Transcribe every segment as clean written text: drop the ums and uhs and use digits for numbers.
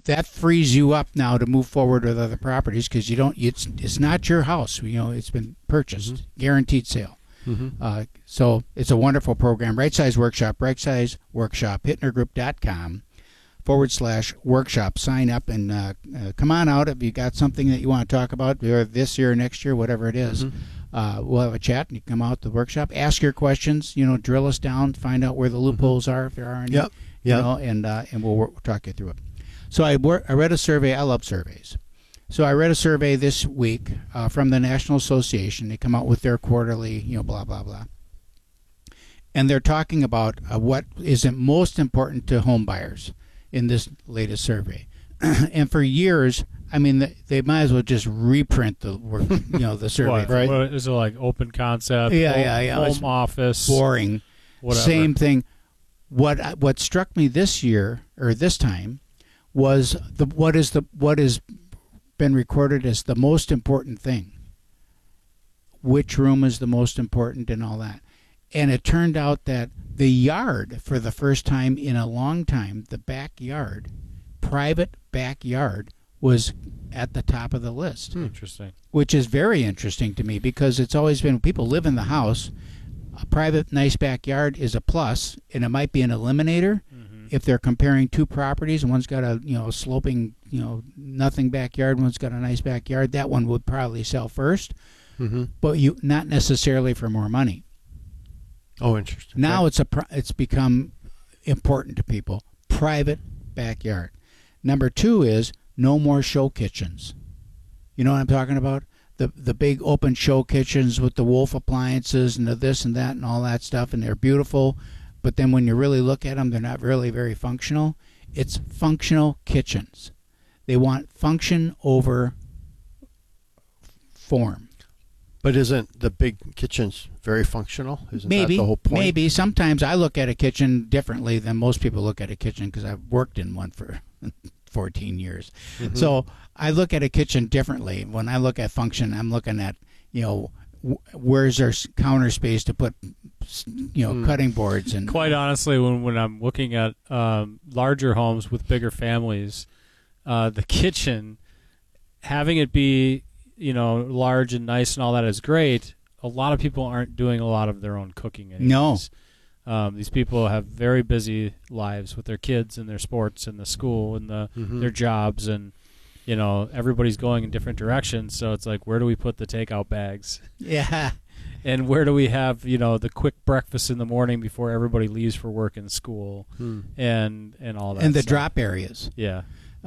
that frees you up now to move forward with other properties because you don't. It's not your house. It's been purchased, guaranteed sale. So it's a wonderful program. Right Size Workshop, hittnergroup.com/workshop. Sign up and come on out if you got something that you want to talk about, or this year, next year, whatever it is. We'll have a chat, and you come out to the workshop, ask your questions, drill us down, find out where the loopholes are, if there are any, and we'll talk you through it. So I read a survey. I love surveys. So I read a survey this week from the National Association. They come out with their quarterly, blah, blah, blah. And they're talking about what is most important to home buyers in this latest survey. And for years, I mean, they might as well just reprint the work, the survey, right? What, is it like open concept? Home office. Boring. Whatever. Same thing. What struck me this year or this time was what has been recorded as the most important thing. Which room is the most important and all that. And it turned out that the yard, for the first time in a long time, the backyard, private backyard, was at the top of the list. Interesting. Which is very interesting to me because it's always been people live in the house. A private, nice backyard is a plus, and it might be an eliminator if they're comparing two properties. And one's got a sloping, nothing backyard. One's got a nice backyard. That one would probably sell first, but not necessarily for more money. Oh, interesting. Now it's become important to people. Private backyard. Number 2 is no more show kitchens. You know what I'm talking about? The big open show kitchens with the Wolf appliances and the this and that and all that stuff, and they're beautiful. But then when you really look at them, they're not really very functional. It's functional kitchens. They want function over form. But isn't the big kitchens very functional? Isn't that the whole point? Maybe. Sometimes I look at a kitchen differently than most people look at a kitchen because I've worked in one for 14 years. So I look at a kitchen differently. When I look at function, I'm looking at, where's our counter space to put, cutting boards. And quite honestly, when I'm looking at larger homes with bigger families, the kitchen, having it be, large and nice and all that is great. A lot of people aren't doing a lot of their own cooking anymore. No. These people have very busy lives with their kids and their sports and the school and their jobs, and everybody's going in different directions. So it's like, where do we put the takeout bags? Yeah. And where do we have the quick breakfast in the morning before everybody leaves for work and school, and all that. And the stuff. drop areas. Yeah.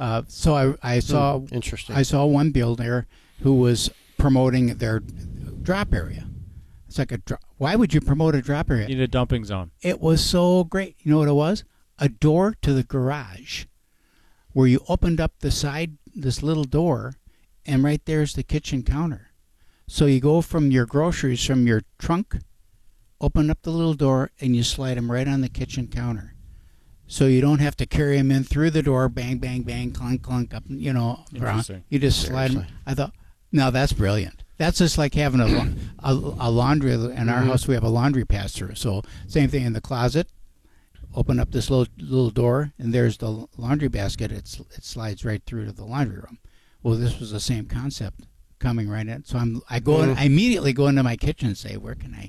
So I saw interesting. I saw one builder who was promoting their drop area. It's like why would you promote a drop area? You need a dumping zone. It was so great. You know what it was? A door to the garage where you opened up the side, this little door, and right there's the kitchen counter. So you go from your groceries from your trunk, open up the little door, and you slide them right on the kitchen counter. So you don't have to carry them in through the door, bang, bang, bang, clunk, clunk, up, around. You just slide them. I thought, no, that's brilliant. That's just like having a laundry. In our house, we have a laundry pass-through. So same thing in the closet. Open up this little door, and there's the laundry basket. It slides right through to the laundry room. Well, this was the same concept coming right in. So I immediately go into my kitchen and say, where can I?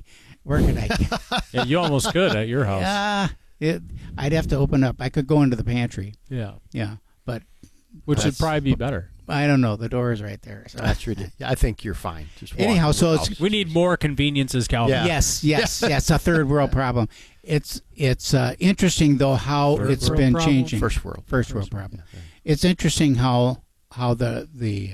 Yeah, you almost could at your house. Yeah, I'd have to open up. I could go into the pantry. Yeah, but which would probably be better. I don't know. The door is right there. So. That's ridiculous. I think you're fine. Just anyhow, so we need more conveniences, Calvin. Yeah. Yes, a third world problem. It's interesting though how it's been changing. First world problem. Yeah. It's interesting how the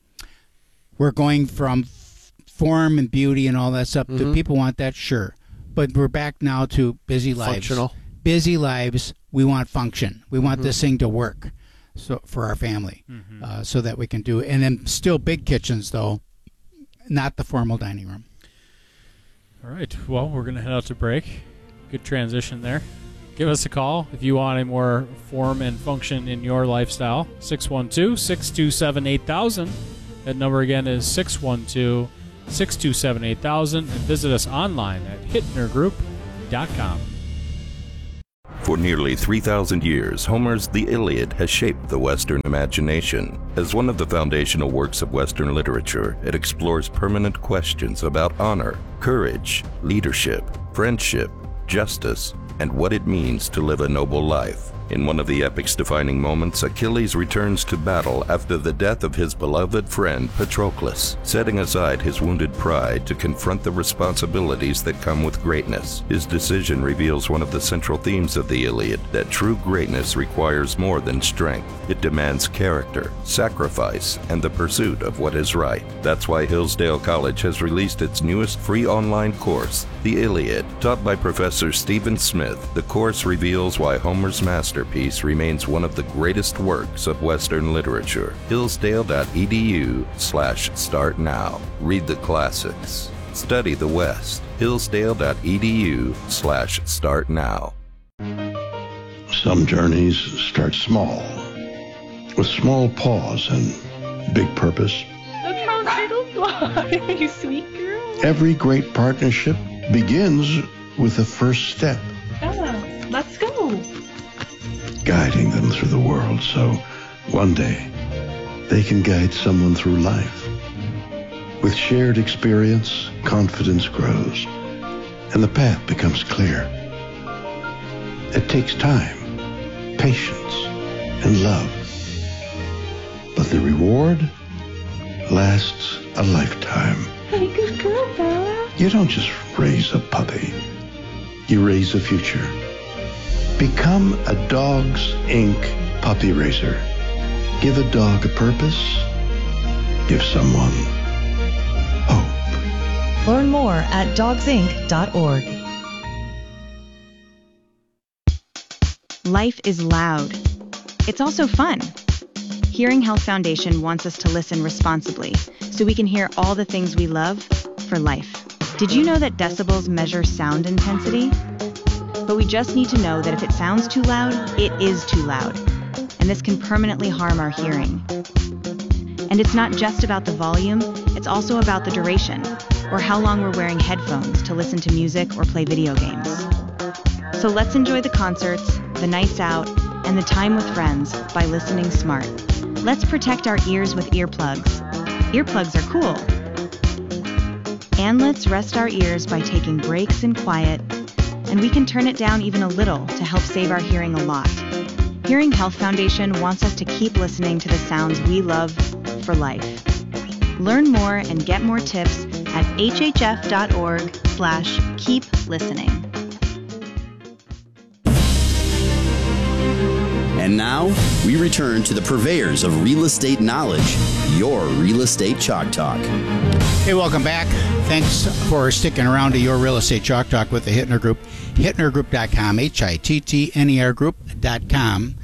we're going from form and beauty and all that stuff. Do people want that? Sure, but we're back now to busy lives. Functional. Busy lives. We want function. We want this thing to work. So for our family, so that we can do it. And then still big kitchens, though, not the formal dining room. All right. Well, we're going to head out to break. Good transition there. Give us a call if you want a more form and function in your lifestyle. 612-627-8000. That number again is 612-627-8000. And visit us online at hittnergroup.com. For nearly 3,000 years, Homer's The Iliad has shaped the Western imagination. As one of the foundational works of Western literature, it explores permanent questions about honor, courage, leadership, friendship, justice, and what it means to live a noble life. In one of the epic's defining moments, Achilles returns to battle after the death of his beloved friend Patroclus, setting aside his wounded pride to confront the responsibilities that come with greatness. His decision reveals one of the central themes of the Iliad, that true greatness requires more than strength. It demands character, sacrifice, and the pursuit of what is right. That's why Hillsdale College has released its newest free online course, The Iliad. Taught by Professor Stephen Smith, the course reveals why Homer's masterpiece remains one of the greatest works of Western literature. Hillsdale.edu/start now. Read the classics. Study the West. Hillsdale.edu/start now. Some journeys start small, with small pause and big purpose. Look how turtles fly, you sweet girl. Every great partnership begins with the first step. Let's go. Guiding them through the world so one day they can guide someone through life. With shared experience, confidence grows, and the path becomes clear. It takes time, patience, and love. But the reward lasts a lifetime. Hey, good girl, Bella. You don't just raise a puppy. You raise a future. Become a Dogs Inc. puppy raiser. Give a dog a purpose. Give someone hope. Learn more at dogsinc.org. Life is loud. It's also fun. Hearing Health Foundation wants us to listen responsibly so we can hear all the things we love for life. Did you know that decibels measure sound intensity? But we just need to know that if it sounds too loud, it is too loud. And this can permanently harm our hearing. And it's not just about the volume, it's also about the duration, or how long we're wearing headphones to listen to music or play video games. So let's enjoy the concerts, the nights out, and the time with friends by listening smart. Let's protect our ears with earplugs. Earplugs are cool. And let's rest our ears by taking breaks in quiet, and we can turn it down even a little to help save our hearing a lot. Hearing Health Foundation wants us to keep listening to the sounds we love for life. Learn more and get more tips at hhf.org/keep listening. And now, we return to the purveyors of real estate knowledge, your Real Estate Chalk Talk. Hey, welcome back. Thanks for sticking around to your Real Estate Chalk Talk with the Hittner Group. HittnerGroup.com, HITTNER Group.com.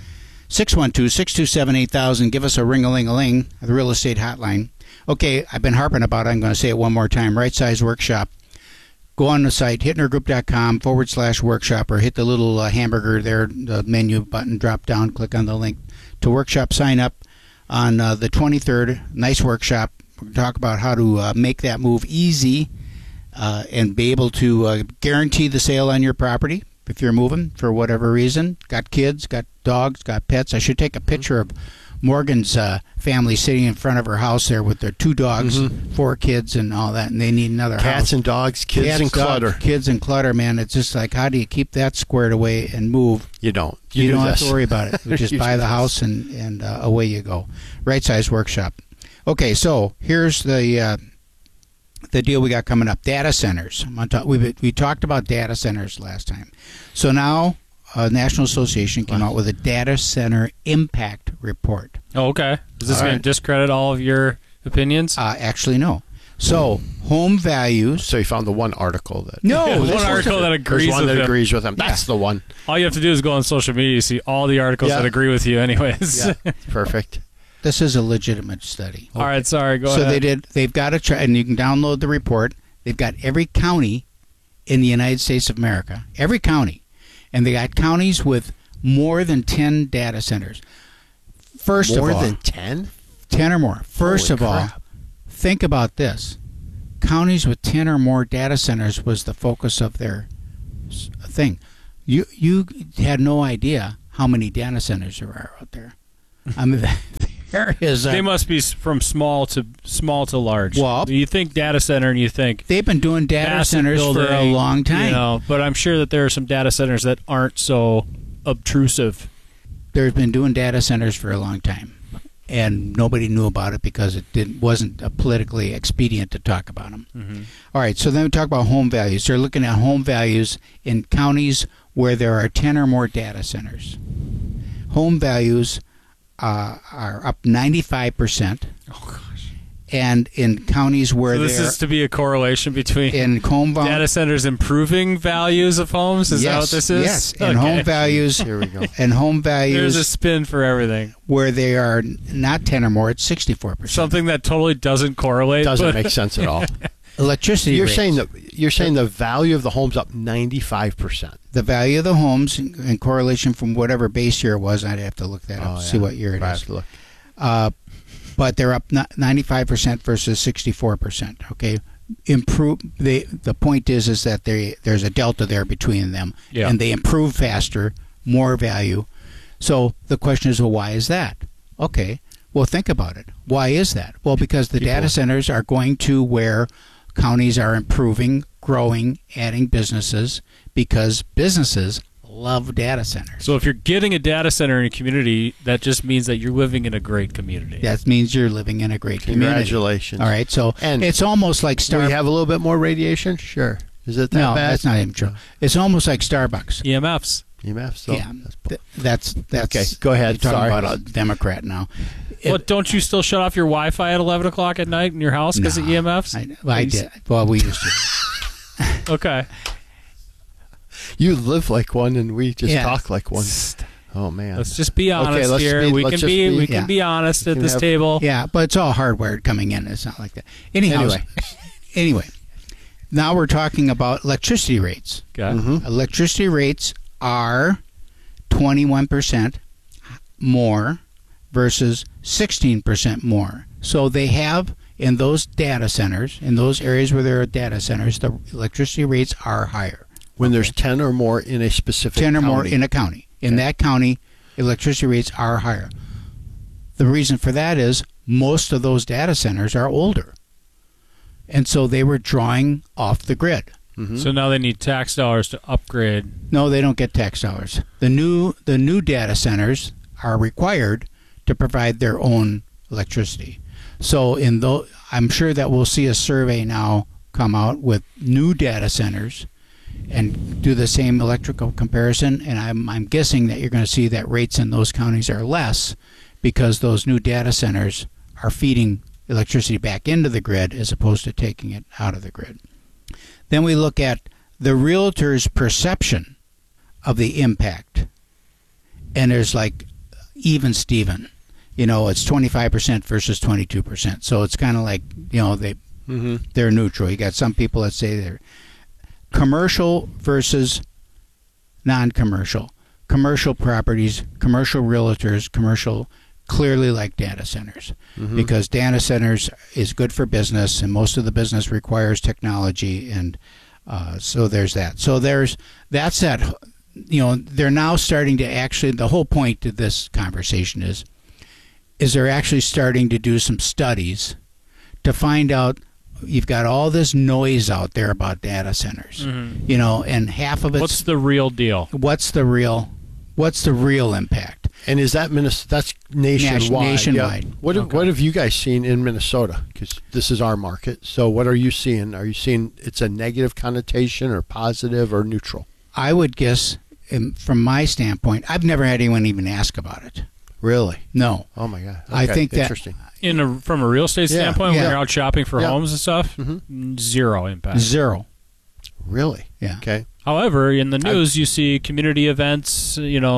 612-627-8000. Give us a ring-a-ling-a-ling, the real estate hotline. Okay, I've been harping about it. I'm going to say it one more time. Right Size Workshop. Go on the site, HittnerGroup.com/workshop, or hit the little hamburger there, the menu button, drop down, click on the link to workshop. Sign up on the 23rd. Nice workshop. We're going to talk about how to make that move easy and be able to guarantee the sale on your property if you're moving for whatever reason. Got kids, got dogs, got pets. I should take a picture of Morgan's family sitting in front of her house there with their 2 dogs, 4 kids, and all that, and they need another house. Cats and dogs, kids and clutter. Kids and clutter, man. It's just like, how do you keep that squared away and move? You don't. You don't have to worry about it. You just buy the house and away you go. Right Size Workshop. Okay, so here's the deal we got coming up. Data centers. We talked about data centers last time. So now National Association came out with a data center impact report. Oh, okay. Is this going to discredit all of your opinions? Actually, no. So home values. So you found the one article that one article that agrees with him. Agrees with him. That's the one. All you have to do is go on social media, you see all the articles that agree with you, anyways. Yeah. Perfect. This is a legitimate study. All right, sorry, go ahead. So they've got a and you can download the report. They've got every county in the United States of America, every county, and they got counties with more than 10 data centers. First of all, more than 10? 10 or more. First of all, think about this. Counties with 10 or more data centers was the focus of their thing. You had no idea how many data centers there are out there. I mean, there is. They must be from small to large. Well, you think data center and you think they've been doing data centers building, for a long time. You know, but I'm sure that there are some data centers that aren't so obtrusive. They've been doing data centers for a long time, and nobody knew about it because it wasn't politically expedient to talk about them. Mm-hmm. All right, so then we talk about home values. They're looking at home values in counties where there are 10 or more data centers. Home values are up 95%. Oh gosh! And in counties where so this is to be a correlation between data centers improving values of homes. Is that what this is? Yes, and home values. Here we go. And home values. There's a spin for everything. Where they are not 10 or more, it's 64%. Something that totally doesn't correlate. Doesn't make sense at all. Electricity You're rates. saying the value of the home's up 95%. The value of the homes in correlation from whatever base year it was. I'd have to look that up, see what year it is. Look. But they're up 95% versus 64%. Okay, improve. The point is that there's a delta there between them, and they improve faster, more value. So the question is, well, why is that? Okay, well, think about it. Why is that? Well, because the data centers are going to where counties are improving, growing, adding businesses, because businesses love data centers. So if you're getting a data center in a community, that just means that you're living in a great community. That means you're living in a great community. Congratulations. All right, so it's almost like Starbucks. We have a little bit more radiation? Sure. Is it that bad? No, that's not even true. It's almost like Starbucks. EMFs. So yeah, that's okay. Go ahead. You're talking about a Democrat now. Well, don't you still shut off your Wi-Fi at 11 o'clock at night in your house because of EMFs? I did. Well, we used to. Okay. You live like one, and we just talk like one. Oh man. Let's just be honest here. We can be honest at this table. Yeah, but it's all hardwired coming in. It's not like that. Anyway. Now we're talking about electricity rates. Okay. Mm-hmm. Electricity rates are 21% more versus 16% more. So they have, in those data centers, in those areas where there are data centers, the electricity rates are higher. When there's 10 or more in a specific 10 or county. more in a county. In that county, electricity rates are higher. The reason for that is most of those data centers are older. And so they were drawing off the grid. Mm-hmm. So now they need tax dollars to upgrade. No, they don't get tax dollars. The new data centers are required to provide their own electricity. So I'm sure that we'll see a survey now come out with new data centers and do the same electrical comparison, and I'm guessing that you're going to see that rates in those counties are less because those new data centers are feeding electricity back into the grid as opposed to taking it out of the grid. Then we look at the realtor's perception of the impact, and there's like even Steven. It's 25% versus 22%. So it's kind of like, they're neutral. You got some people that say they're commercial versus non-commercial. Commercial properties, commercial realtors, commercial clearly like data centers, because data centers is good for business, and most of the business requires technology, and so there's that. So that's that. They're now starting to actually. The whole point of this conversation is they're actually starting to do some studies to find out. You've got all this noise out there about data centers, and half of it's what's the real deal? What's the real impact? And is that Minnesota? That's nationwide. Nationwide. Yeah. What have you guys seen in Minnesota? Because this is our market. So what are you seeing? Are you seeing it's a negative connotation or positive or neutral? I would guess, from my standpoint, I've never had anyone even ask about it. Really? No. Oh my God. Okay. I think that interesting. From a real estate standpoint, when you're out shopping for homes and stuff, zero impact. Zero. Really? Yeah. Okay. However, in the news, you see community events.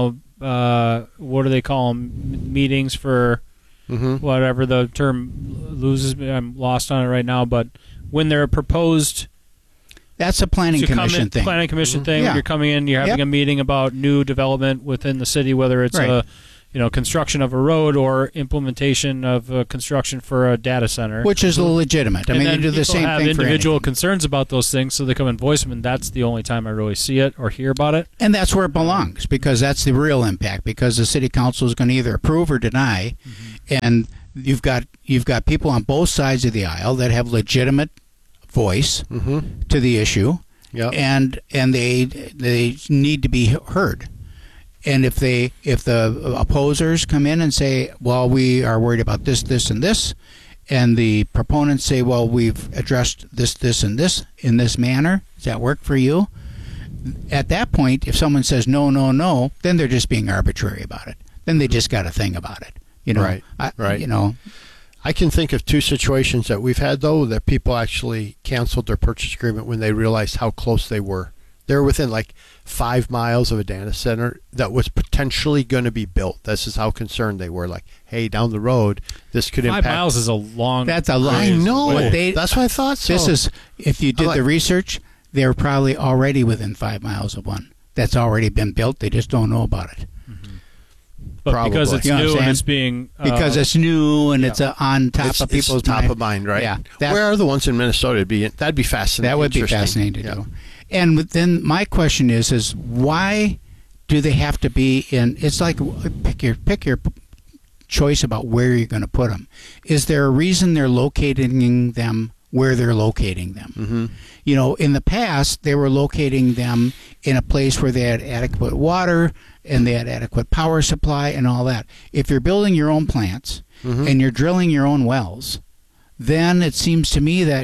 What do they call them? Meetings for whatever the term loses me. I'm lost on it right now. But when they're proposed, that's a planning commission thing. Planning commission thing. You're coming in. You're having a meeting about new development within the city, whether it's a construction of a road or implementation of construction for a data center, which is legitimate. I mean, they do the same thing for people have individual anything. concerns about those things, so they come and voice them, and that's the only time I really see it or hear about it. And that's where it belongs, because that's the real impact, because the city council is going to either approve or deny, and you've got people on both sides of the aisle that have legitimate voice to the issue, and they need to be heard. And if the opposers come in and say, well, we are worried about this, this, and this, and the proponents say, well, we've addressed this, this, and this in this manner, does that work for you? At that point, if someone says no, no, no, then they're just being arbitrary about it. Then they just got a thing about it. Right. I can think of 2 situations that we've had, though, that people actually canceled their purchase agreement when they realized how close they were. They were within like 5 miles of a data center that was potentially going to be built. This is how concerned they were. Like, hey, down the road, this could 5 impact. 5 miles is a long. That's a long. I know. That's what I thought. So This is, if you did the research, they're probably already within 5 miles of one that's already been built. They just don't know about it. But Probably. because it's You know what I'm new and saying? it's being Because it's new and it's on top of people's top of mind, right? Yeah. Where are the ones in Minnesota? That'd be fascinating. That would be Interesting. fascinating to do. And then my question is why do they have to be in? It's like pick your choice about where you're going to put them. Is there a reason they're locating them where they're locating them? In the past they were locating them in a place where they had adequate water and they had adequate power supply and all that. If you're building your own plants and you're drilling your own wells, then it seems to me that,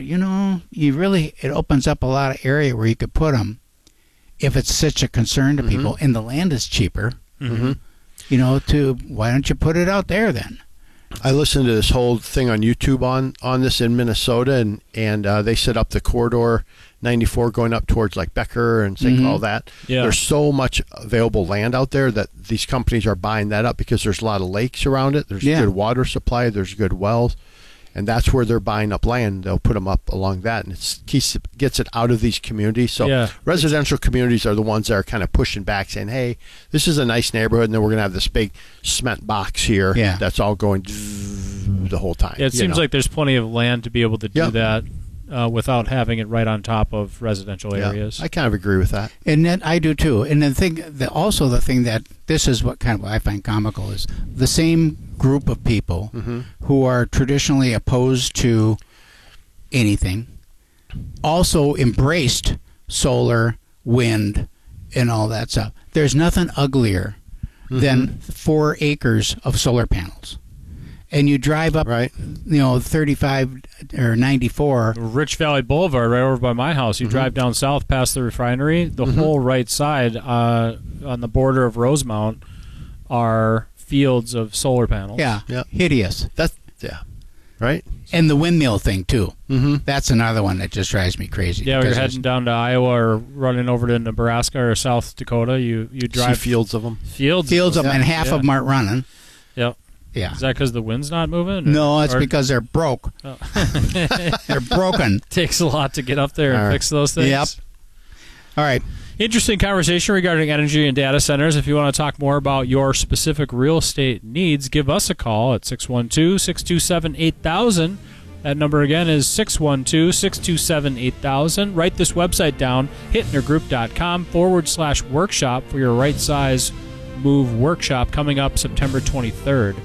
it opens up a lot of area where you could put them if it's such a concern to people, and the land is cheaper, why don't you put it out there then? I listened to this whole thing on YouTube on this in Minnesota, and they set up the corridor 94 going up towards like Becker and St. all that. Yeah. There's so much available land out there that these companies are buying that up because there's a lot of lakes around it. There's good water supply. There's good wells. And that's where they're buying up land. They'll put them up along that, and it gets it out of these communities. So residential communities are the ones that are kind of pushing back, saying, hey, this is a nice neighborhood, and then we're going to have this big cement box here that's all going the whole time. Yeah, it seems like there's plenty of land to be able to do that without having it right on top of residential areas. I kind of agree with that. And then I do too. And the thing that this is what I find comical is the same group of people who are traditionally opposed to anything also embraced solar, wind, and all that stuff. There's nothing uglier than 4 acres of solar panels. And you drive up, 35 or 94. Rich Valley Boulevard, right over by my house. You drive down south past the refinery. The whole right side on the border of Rosemount are fields of solar panels. Yeah, hideous. Right? And the windmill thing, too. That's another one that just drives me crazy. Yeah, when you're heading down to Iowa or running over to Nebraska or South Dakota, you drive fields of them. Fields of them, and half of them aren't running. Yep. Yeah. Is that because the wind's not moving? No, it's because they're broke. Oh. They're broken. Takes a lot to get up there and fix those things. Yep. All right. Interesting conversation regarding energy and data centers. If you want to talk more about your specific real estate needs, give us a call at 612-627-8000. That number again is 612-627-8000. Write this website down, hittnergroup.com/workshop for your right size move workshop coming up September 23rd.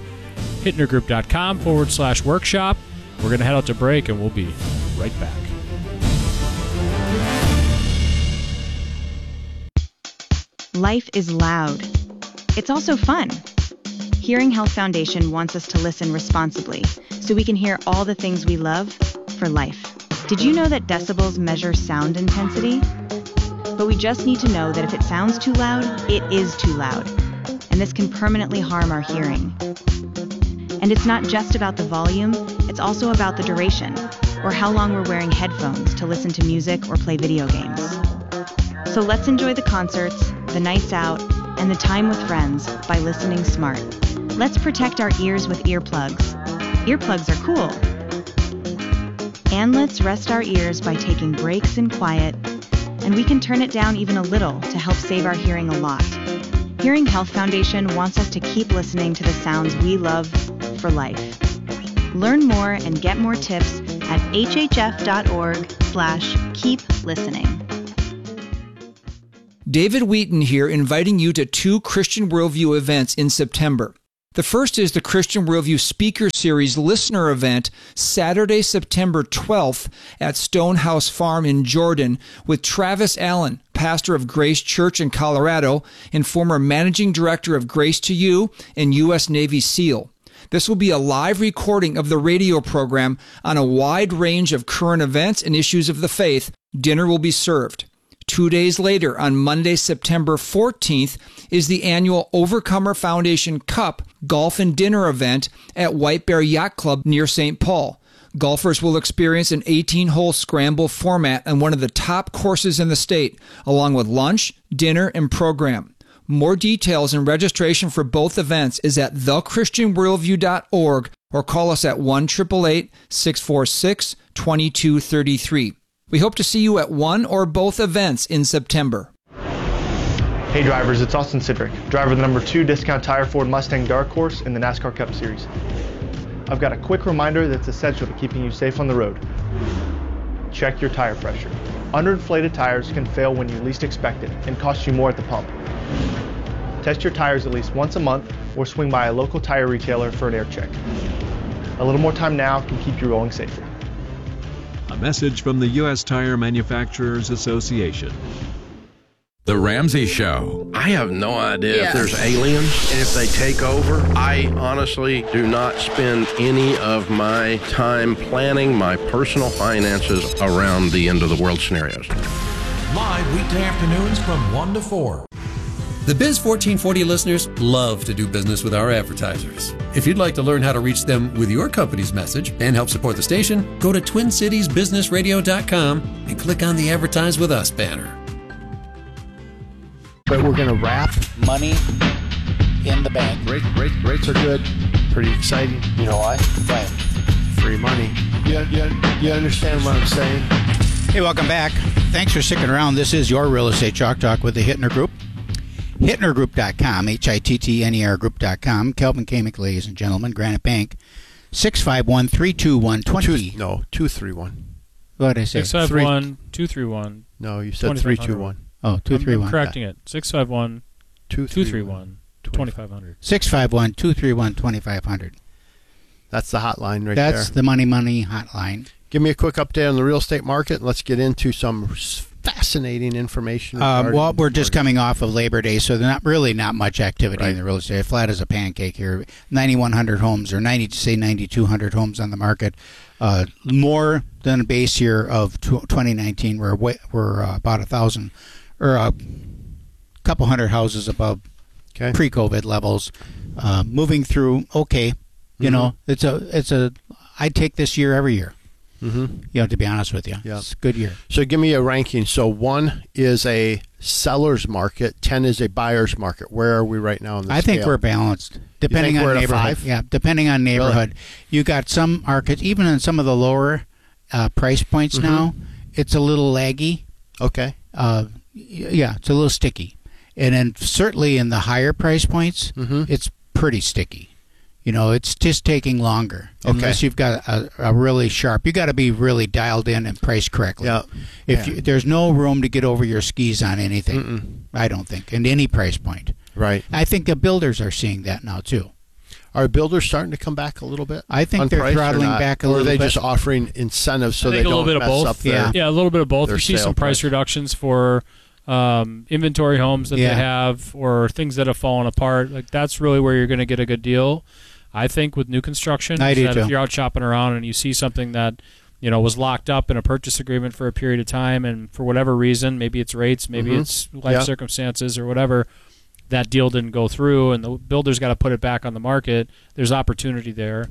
hittnergroup.com/workshop. We're going to head out to break and we'll be right back. Life is loud. It's also fun. Hearing Health Foundation wants us to listen responsibly so we can hear all the things we love for life. Did you know that decibels measure sound intensity? But we just need to know that if it sounds too loud, it is too loud. And this can permanently harm our hearing. And it's not just about the volume, it's also about the duration, or how long we're wearing headphones to listen to music or play video games. So let's enjoy the concerts, the nights out, and the time with friends by listening smart. Let's protect our ears with earplugs. Earplugs are cool. And let's rest our ears by taking breaks in quiet, and we can turn it down even a little to help save our hearing a lot. Hearing Health Foundation wants us to keep listening to the sounds we love for life. Learn more and get more tips at hhf.org/keep listening. David Wheaton here, inviting you to 2 Christian Worldview events in September. The first is the Christian Worldview Speaker Series Listener Event, Saturday, September 12th at Stonehouse Farm in Jordan with Travis Allen, pastor of Grace Church in Colorado and former managing director of Grace to You and U.S. Navy SEAL. This will be a live recording of the radio program on a wide range of current events and issues of the faith. Dinner will be served. 2 days later, on Monday, September 14th, is the annual Overcomer Foundation Cup Golf and Dinner event at White Bear Yacht Club near St. Paul. Golfers will experience an 18-hole scramble format on one of the top courses in the state, along with lunch, dinner, and program. More details and registration for both events is at thechristianworldview.org or call us at 1-888-646-2233. We hope to see you at one or both events in September. Hey drivers, it's Austin Sidrick, driver of the number 2 Discount Tire Ford Mustang Dark Horse in the NASCAR Cup Series. I've got a quick reminder that's essential to keeping you safe on the road. Check your tire pressure. Underinflated tires can fail when you least expect it and cost you more at the pump. Test your tires at least once a month or swing by a local tire retailer for an air check. A little more time now can keep you rolling safely. A message from the U.S. Tire Manufacturers Association. The Ramsey Show. I have no idea if there's aliens and if they take over. I honestly do not spend any of my time planning my personal finances around the end of the world scenarios. Live weekday afternoons from 1 to 4. The Biz 1440 listeners love to do business with our advertisers. If you'd like to learn how to reach them with your company's message and help support the station, go to TwinCitiesBusinessRadio.com and click on the Advertise With Us banner. But we're going to wrap money in the bank. Rates are good. Pretty exciting. You know why? Why? Free money. You understand what I'm saying? Hey, welcome back. Thanks for sticking around. This is your Real Estate Chalk Talk with the Hittner Group. HittnerGroup.com, HITTNER Group.com. Kelvin Kamick, ladies and gentlemen. Granite Bank, 651-321-20. No, 231. What did I say? 651-231. No, you said 321. Oh, 231. I'm correcting it. 651-231-2500. 651-231-2500. That's the hotline right there. That's the money hotline. Give me a quick update on the real estate market, and let's get into some fascinating information. Well, we're just coming off of Labor Day, so there's not much activity in the real estate. Flat as a pancake here. 9,100 homes, or 9,200 homes on the market. More than a base year of 2019. We're about 1,000 or a couple hundred houses above pre-COVID levels. Moving through, okay. You know, it's a. I take this year every year. Mm-hmm. To be honest with you, it's a good year. So give me a ranking. So 1 is a seller's market, 10 is a buyer's market. Where are we right now on the I think we're balanced, depending on neighborhood. Yeah, depending on neighborhood. Really? You got some markets, even in some of the lower price points now, it's a little laggy. Okay. Yeah, it's a little sticky. And then certainly in the higher price points, it's pretty sticky. It's just taking longer. Unless you've got a really sharp. You got to be really dialed in and priced correctly. Yeah. There's no room to get over your skis on anything. I don't think, in any price point. Right. I think the builders are seeing that now too. Are builders starting to come back a little bit? I think they're throttling back a little bit. Or are they just offering incentives so they don't mess up their Yeah, a little bit of both. You see some price reductions for inventory homes that they have, or things that have fallen apart. Like that's really where you're going to get a good deal. I think with new construction, if you're out shopping around and you see something that was locked up in a purchase agreement for a period of time, and for whatever reason, maybe it's rates, maybe it's life circumstances or whatever, that deal didn't go through, and the builder's got to put it back on the market. There's opportunity there,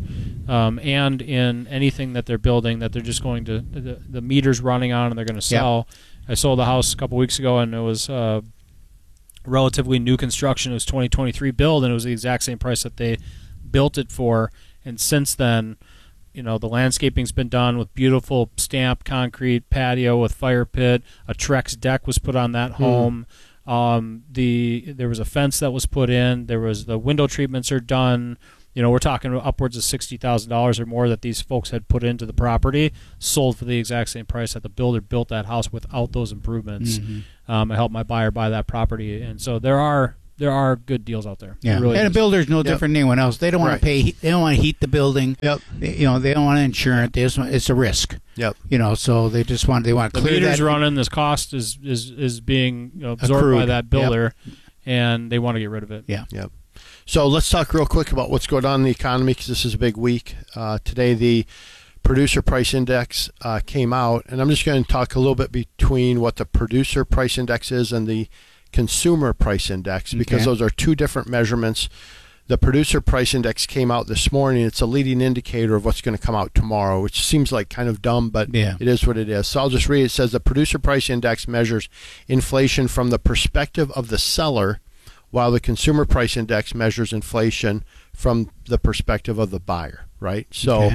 and in anything that they're building that they're just going to the meter's running on and they're going to sell. I sold a house a couple weeks ago, and it was relatively new construction. It was 2023 build, and it was the exact same price that they built it for. And since then, the landscaping's been done with beautiful stamped concrete patio with fire pit. A Trex deck was put on that home. There was a fence that was put in. There was the window treatments are done. We're talking upwards of $60,000 or more that these folks had put into the property, sold for the exact same price that the builder built that house without those improvements. I helped my buyer buy that property, and so there are good deals out there. Yeah, really and a builder's no different than anyone else. They don't want to pay. They don't want to heat the building. Yep. They don't want to insure it. It's a risk. Yep. So they just want to the clear meter's that. running. This cost is being absorbed by that builder, and they want to get rid of it. Yeah. Yep. So let's talk real quick about what's going on in the economy, because this is a big week. Today, the producer price index came out, and I'm just going to talk a little bit between what the producer price index is and the consumer price index, because those are two different measurements. The producer price index came out this morning. It's a leading indicator of what's going to come out tomorrow, which seems like kind of dumb, but it is what it is. So I'll just read. It says the producer price index measures inflation from the perspective of the seller, while the consumer price index measures inflation from the perspective of the buyer, right? So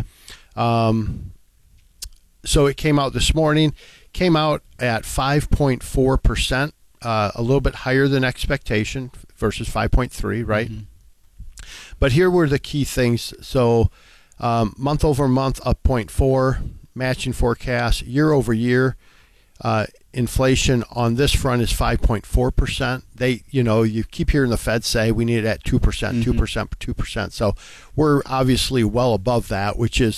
so it came out this morning, came out at 5.4%, a little bit higher than expectation versus 5.3, right? But here were the key things. So month over month up 0.4, matching forecast. Year over year, inflation on this front is 5.4%. You keep hearing the Fed say we need it at 2%, 2%. So we're obviously well above that, which is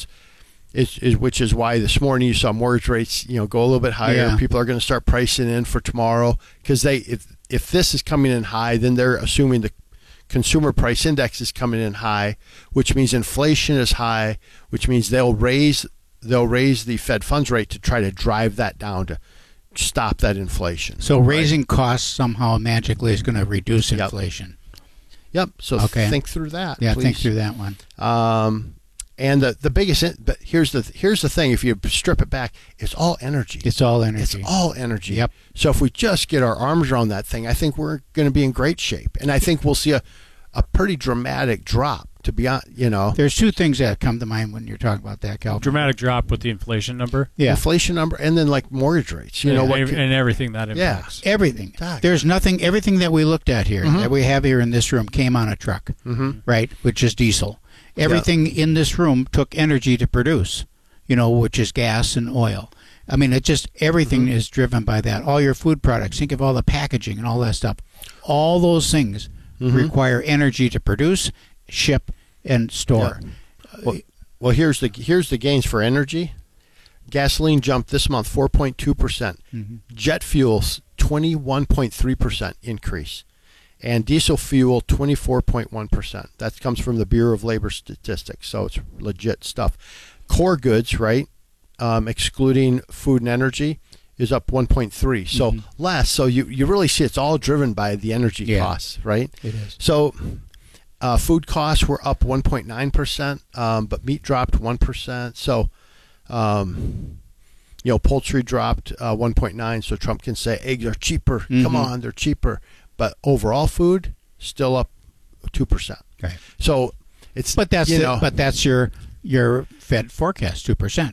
why this morning you saw mortgage rates, go a little bit higher. Yeah. People are going to start pricing in for tomorrow, because if this is coming in high, then they're assuming the consumer price index is coming in high, which means inflation is high, which means they'll raise the Fed funds rate to try to drive that down to stop that inflation. So raising costs somehow magically is going to reduce inflation. Yep. So think through that. Yeah, please. think through that one. And the biggest, but here's the thing: if you strip it back, it's all energy. It's all energy. It's all energy. Yep. So if we just get our arms around that thing, I think we're going to be in great shape, and I think we'll see a pretty dramatic drop. To be honest, there's two things that come to mind when you're talking about that, Cal. Dramatic drop with the inflation number. Yeah, inflation number, and then like mortgage rates. And everything that impacts. Yeah, everything. There's nothing. Everything that we looked at here, that we have here in this room, came on a truck, right? Which is diesel. Everything in this room took energy to produce, which is gas and oil. I mean, it just everything is driven by that. All your food products. Think of all the packaging and all that stuff. All those things require energy to produce, ship, and store. Yeah. Well, here's the gains for energy. Gasoline jumped this month 4.2%. Jet fuels 21.3% increase, and diesel fuel 24.1%. That comes from the Bureau of Labor Statistics, so it's legit stuff. Core goods, right, excluding food and energy, is up 1.3. So less. So you really see it's all driven by the energy costs, right? It is. So food costs were up 1.9%, but meat dropped 1%. So, poultry dropped 1.9%. So Trump can say eggs are cheaper. Come on, they're cheaper. But overall food still up 2%. Right. So it's that's your Fed forecast, 2%.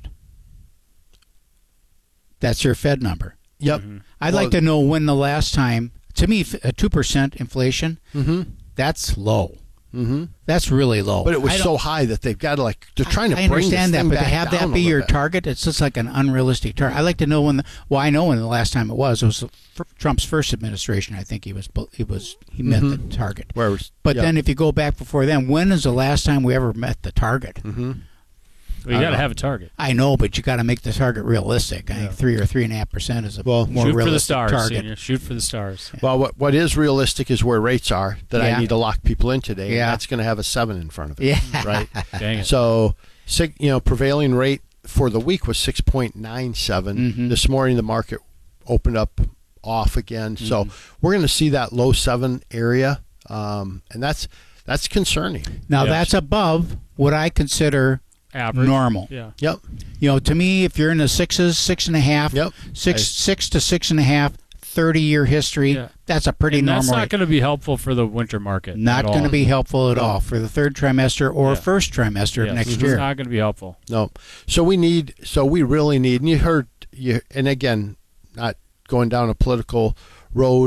That's your Fed number. Yep. I'd like to know when the last time. To me, 2% inflation. That's low. That's really low. But it was so high that they've got to they're trying to bring this thing that, but to back have down that be a your little bit. target, it's just like an unrealistic target. I'd like to know when. I know when the last time it was. It was Trump's first administration. I think he met the target. But then if you go back before then, when is the last time we ever met the target? Well, you got to have a target. I know, but you got to make the target realistic. I think 3 or 3.5% is a more shoot realistic for the stars, target. Senior. Shoot for the stars. Well, what is realistic is where rates are that I need to lock people in today. Yeah. And that's going to have a 7 in front of it. Yeah. Right. Dang it. So, prevailing rate for the week was 6.97. This morning the market opened up off again. So we're going to see that low 7 area, and that's concerning. Now that's above what I consider average, normal. Yeah. Yep. To me, if you're in the 6s, 6.5, 6 to 6.5, 30-year history, that's a pretty normal. That's not going to be helpful for the winter market. Not going to be helpful at all for the third trimester or first trimester of next year. It's not going to be helpful. No. So we really need, and you heard, and again, not going down a political road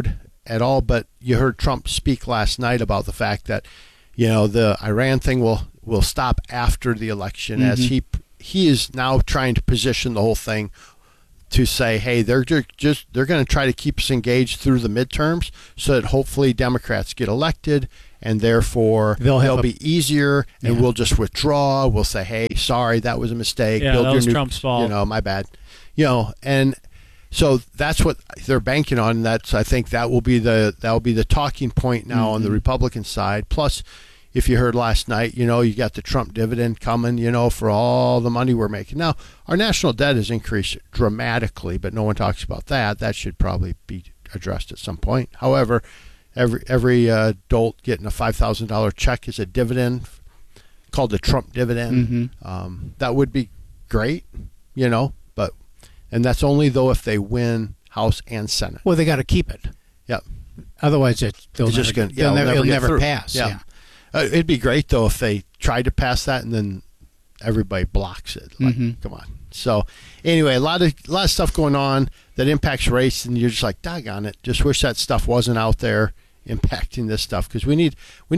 at all, but you heard Trump speak last night about the fact that, the Iran thing will stop after the election, as he is now trying to position the whole thing to say, hey, they're going to try to keep us engaged through the midterms so that hopefully Democrats get elected, and therefore they'll be easier, and we'll just withdraw. We'll say, hey, sorry, that was a mistake. Yeah, that was Trump's fault. My bad. And so that's what they're banking on. I think that will be the talking point now on the Republican side. Plus, if you heard last night, you got the Trump dividend coming, for all the money we're making. Now, our national debt has increased dramatically, but no one talks about that. That should probably be addressed at some point. However, every adult getting a $5,000 check is a dividend called the Trump dividend. That would be great, and that's only though if they win House and Senate. Well, they got to keep it. Yep. Otherwise, it'll never pass. Yeah. It'd be great though if they tried to pass that and then everybody blocks it. Come on. So anyway, a lot of stuff going on that impacts race, and you're just like, doggone it. Just wish that stuff wasn't out there impacting this stuff, because we need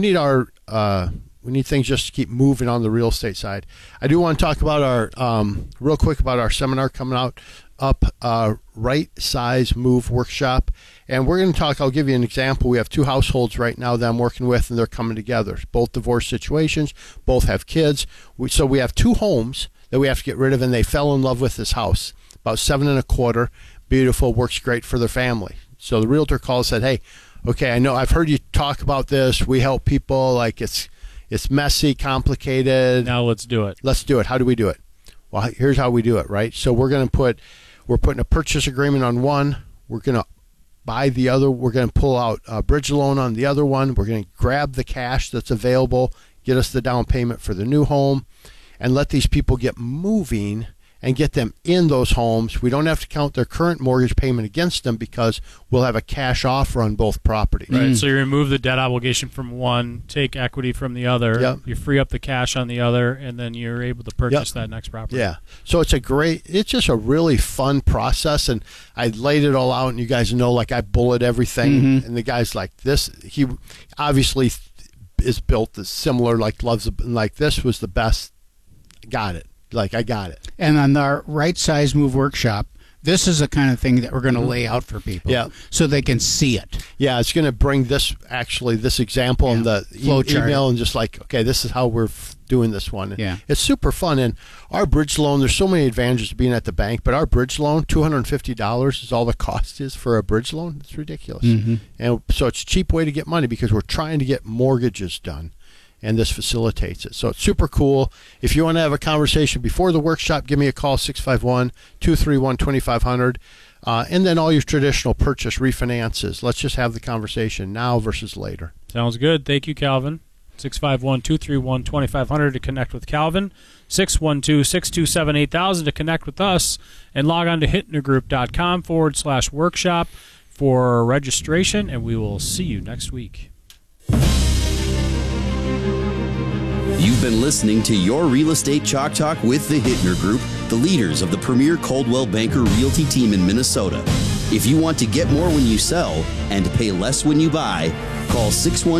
things just to keep moving on the real estate side. I do want to talk about our real quick about our seminar coming up, Right Size Move Workshop. And we're going to talk, I'll give you an example. We have 2 households right now that I'm working with, and they're coming together. Both divorce situations, both have kids. So we have 2 homes that we have to get rid of, and they fell in love with this house. About 7.25, beautiful, works great for their family. So the realtor called and said, hey, okay, I know I've heard you talk about this. We help people, like it's messy, complicated. Now let's do it. Let's do it. How do we do it? Well, here's how we do it, right? So we're putting a purchase agreement on one. We're going to buy the other. We're going to pull out a bridge loan on the other one. We're going to grab the cash that's available, get us the down payment for the new home, and let these people get moving and get them in those homes. We don't have to count their current mortgage payment against them because we'll have a cash offer on both properties. Right. So you remove the debt obligation from one, take equity from the other. Yep. You free up the cash on the other, and then you're able to purchase that next property. Yeah. So it's just a really fun process, and I laid it all out, and you guys know, like, I bullet everything, and the guy's like, this, he obviously is built as similar, like this was the best. Got it. Like, I got it. And on our Right Size Move Workshop, this is the kind of thing that we're going to lay out for people, so they can see it. Yeah, it's going to bring this example in the email, and just like, okay, this is how we're doing this one. Yeah. It's super fun. And our bridge loan, there's so many advantages to being at the bank, but our bridge loan, $250 is all the cost is for a bridge loan. It's ridiculous. And so it's a cheap way to get money because we're trying to get mortgages done, and this facilitates it. So it's super cool. If you want to have a conversation before the workshop, give me a call, 651-231-2500. And then all your traditional purchase refinances. Let's just have the conversation now versus later. Sounds good. Thank you, Calvin. 651-231-2500 to connect with Calvin. 612-627-8000 to connect with us. And log on to hittnergroup.com/workshop for registration, and we will see you next week. You've been listening to Your Real Estate Chalk Talk with the Hittner Group, the leaders of the premier Coldwell Banker Realty team in Minnesota. If you want to get more when you sell and pay less when you buy, call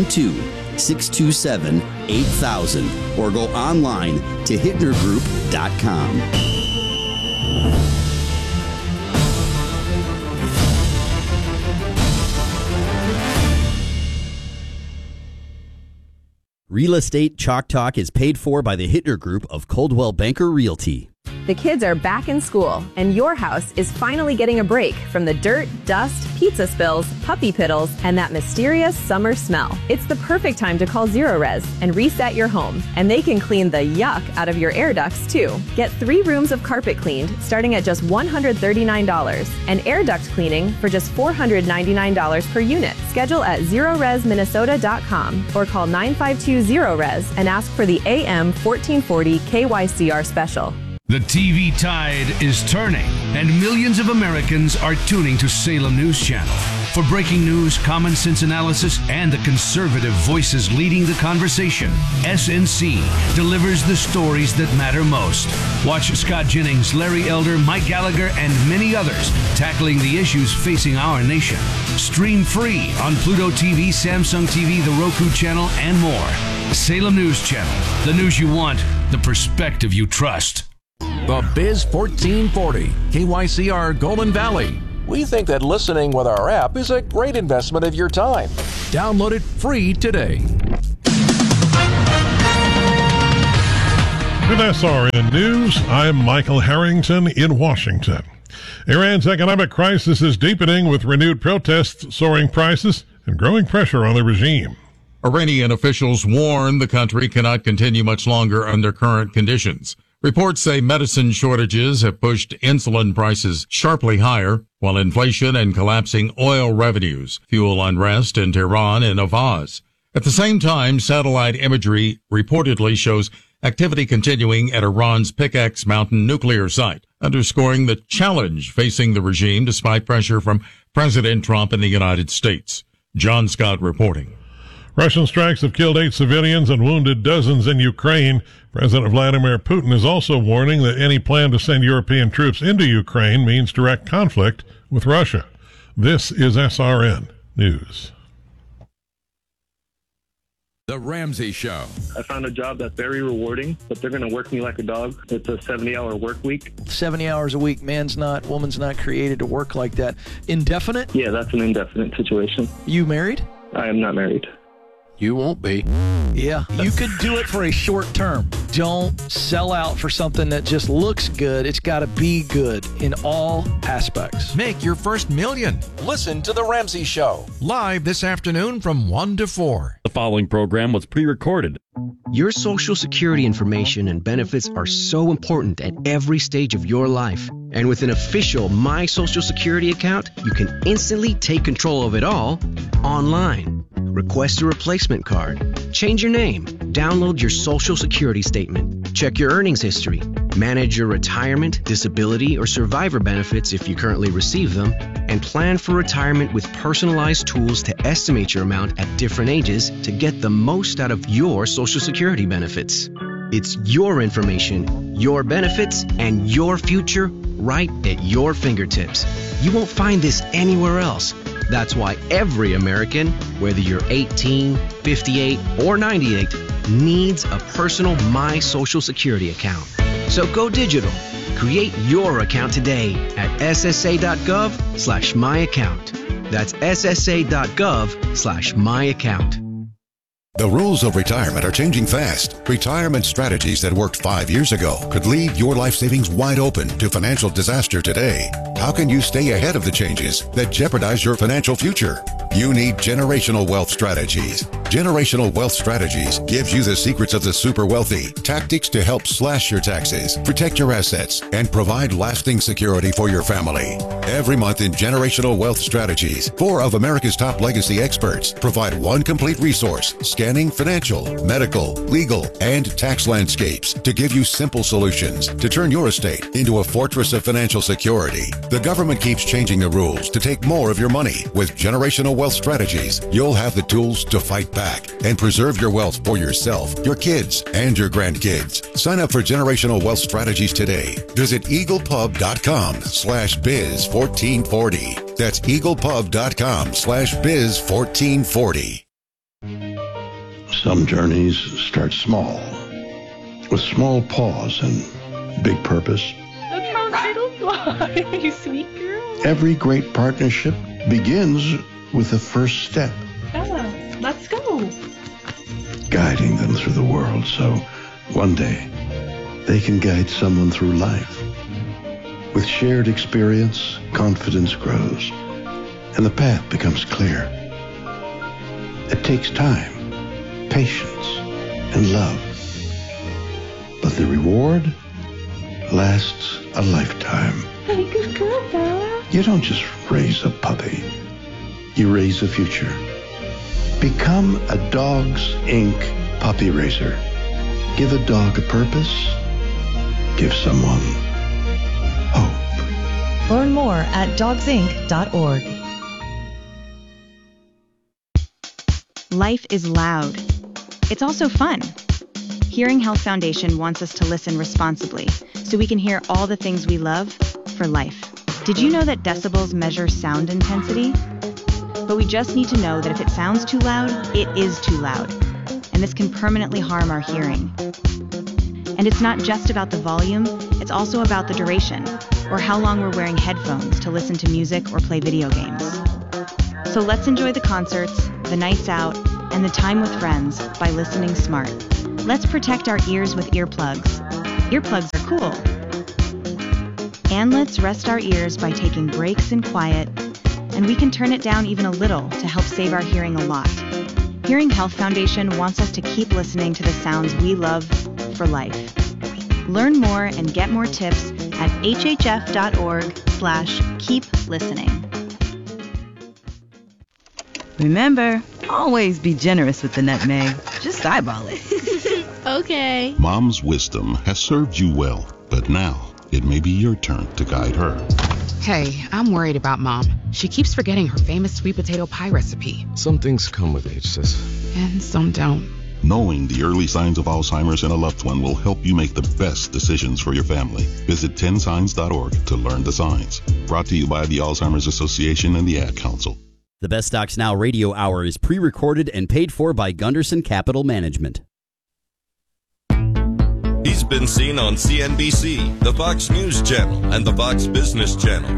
612-627-8000 or go online to hittnergroup.com. Real Estate Chalk Talk is paid for by the Hittner Group of Coldwell Banker Realty. The kids are back in school, and your house is finally getting a break from the dirt, dust, pizza spills, puppy piddles, and that mysterious summer smell. It's the perfect time to call Zerorez and reset your home, and they can clean the yuck out of your air ducts, too. Get 3 rooms of carpet cleaned starting at just $139, and air duct cleaning for just $499 per unit. Schedule at ZerorezMinnesota.com or call 952-ZeroRez and ask for the AM 1440 KYCR special. The TV tide is turning, and millions of Americans are tuning to Salem News Channel. For breaking news, common sense analysis, and the conservative voices leading the conversation, SNC delivers the stories that matter most. Watch Scott Jennings, Larry Elder, Mike Gallagher, and many others tackling the issues facing our nation. Stream free on Pluto TV, Samsung TV, the Roku channel, and more. Salem News Channel. The news you want, the perspective you trust. The Biz 1440, KYCR Golden Valley. We think that listening with our app is a great investment of your time. Download it free today. With SRN News, I'm Michael Harrington in Washington. Iran's economic crisis is deepening with renewed protests, soaring prices, and growing pressure on the regime. Iranian officials warn the country cannot continue much longer under current conditions. Reports say medicine shortages have pushed insulin prices sharply higher, while inflation and collapsing oil revenues fuel unrest in Tehran and Avaz. At the same time, satellite imagery reportedly shows activity continuing at Iran's Pickaxe Mountain nuclear site, underscoring the challenge facing the regime despite pressure from President Trump in the United States. John Scott reporting. Russian strikes have killed 8 civilians and wounded dozens in Ukraine. President Vladimir Putin is also warning that any plan to send European troops into Ukraine means direct conflict with Russia. This is SRN News. The Ramsey Show. I found a job that's very rewarding, but they're going to work me like a dog. It's a 70-hour work week. 70 hours a week. Woman's not created to work like that. Indefinite? Yeah, that's an indefinite situation. You married? I am not married. You won't be. Yeah, you could do it for a short term. Don't sell out for something that just looks good. It's got to be good in all aspects. Make your first million. Listen to The Ramsey Show. Live this afternoon from 1 to 4. The following program was pre-recorded. Your Social Security information and benefits are so important at every stage of your life. And with an official My Social Security account, you can instantly take control of it all online. Request a replacement card, change your name, download your Social Security statement, check your earnings history, manage your retirement, disability, or survivor benefits if you currently receive them, and plan for retirement with personalized tools to estimate your amount at different ages to get the most out of your Social Security benefits. It's your information, your benefits, and your future right at your fingertips. You won't find this anywhere else. That's why every American, whether you're 18, 58, or 98, needs a personal My Social Security account. So go digital. Create your account today at ssa.gov/myaccount. That's ssa.gov/myaccount. The rules of retirement are changing fast. Retirement strategies that worked 5 years ago could leave your life savings wide open to financial disaster today. How can you stay ahead of the changes that jeopardize your financial future? You need Generational Wealth Strategies. Generational Wealth Strategies gives you the secrets of the super wealthy, tactics to help slash your taxes, protect your assets, and provide lasting security for your family. Every month in Generational Wealth Strategies, 4 of America's top legacy experts provide one complete resource, scanning financial, medical, legal, and tax landscapes to give you simple solutions to turn your estate into a fortress of financial security. The government keeps changing the rules to take more of your money. With Generational Wealth Strategies, you'll have the tools to fight back and preserve your wealth for yourself, your kids, and your grandkids. Sign up for Generational Wealth Strategies today. Visit eaglepub.com/biz1440. That's eaglepub.com/biz1440. Some journeys start small, with small pause and big purpose. Look how little you are, you sweet girl. Every great partnership begins with the first step. Bella, let's go. Guiding them through the world so one day they can guide someone through life. With shared experience, confidence grows, and the path becomes clear. It takes time, patience, and love. But the reward lasts a lifetime. Hey, good girl, Bella. You don't just raise a puppy. You raise a future. Become a Dogs Inc. puppy raiser. Give a dog a purpose. Give someone hope. Learn more at dogsinc.org. Life is loud. It's also fun. Hearing Health Foundation wants us to listen responsibly so we can hear all the things we love for life. Did you know that decibels measure sound intensity? But we just need to know that if it sounds too loud, it is too loud. And this can permanently harm our hearing. And it's not just about the volume, it's also about the duration, or how long we're wearing headphones to listen to music or play video games. So let's enjoy the concerts, the nights out, and the time with friends by listening smart. Let's protect our ears with earplugs. Earplugs are cool. And let's rest our ears by taking breaks in quiet, and we can turn it down even a little to help save our hearing a lot. Hearing Health Foundation wants us to keep listening to the sounds we love for life. Learn more and get more tips at hhf.org/keep listening. Remember, always be generous with the nutmeg. Just eyeball it. Okay. Mom's wisdom has served you well, but now it may be your turn to guide her. Hey, I'm worried about Mom. She keeps forgetting her famous sweet potato pie recipe. Some things come with age, sis. And some don't. Knowing the early signs of Alzheimer's in a loved one will help you make the best decisions for your family. Visit 10signs.org to learn the signs. Brought to you by the Alzheimer's Association and the Ad Council. The Best Stocks Now radio hour is pre-recorded and paid for by Gunderson Capital Management. He's been seen on CNBC, the Fox News Channel, and the Fox Business Channel.